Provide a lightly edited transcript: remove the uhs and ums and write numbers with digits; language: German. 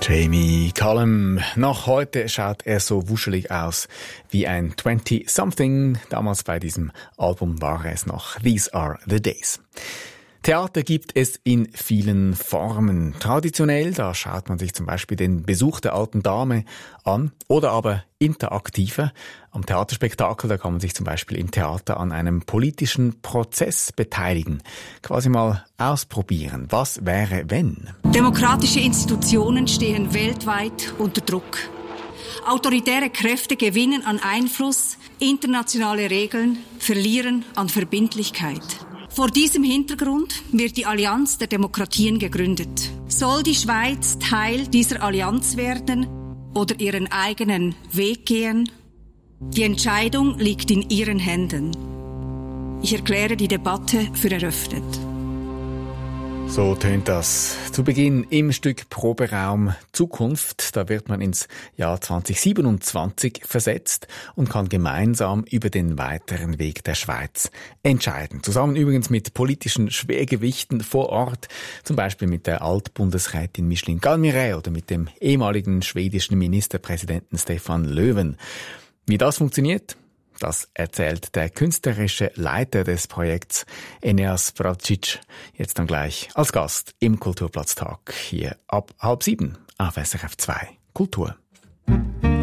Jamie Cullum. Noch heute schaut er so wuschelig aus wie ein 20-something. Damals bei diesem Album war es noch These Are the Days. Theater gibt es in vielen Formen. Traditionell, da schaut man sich zum Beispiel den Besuch der alten Dame an oder aber interaktiver. Am Theaterspektakel, da kann man sich zum Beispiel im Theater an einem politischen Prozess beteiligen. Quasi mal ausprobieren. Was wäre, wenn? Demokratische Institutionen stehen weltweit unter Druck. Autoritäre Kräfte gewinnen an Einfluss, internationale Regeln verlieren an Verbindlichkeit. Vor diesem Hintergrund wird die Allianz der Demokratien gegründet. Soll die Schweiz Teil dieser Allianz werden oder ihren eigenen Weg gehen? Die Entscheidung liegt in Ihren Händen. Ich erkläre die Debatte für eröffnet. So tönt das zu Beginn im Stück Proberaum Zukunft. Da wird man ins Jahr 2027 versetzt und kann gemeinsam über den weiteren Weg der Schweiz entscheiden. Zusammen übrigens mit politischen Schwergewichten vor Ort, zum Beispiel mit der Altbundesrätin Micheline Galmire oder mit dem ehemaligen schwedischen Ministerpräsidenten Stefan Löfven. Wie das funktioniert? Das erzählt der künstlerische Leiter des Projekts, Eneas Bracic, jetzt dann gleich als Gast im Kulturplatztag hier ab 6:30 auf SRF 2 Kultur.